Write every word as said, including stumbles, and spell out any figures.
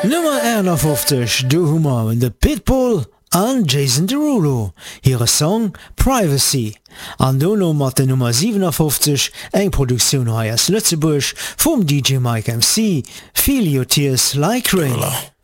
Nummer einundfünfzig, du Hummer, de Pitbull an Jason Derulo. Ihre Song Privacy. An Dono mat de Nummer siebenundfünfzig, eng Produktion heiers Lützeburg, vom D J Mike M C, Feel Your Tears Like Rain.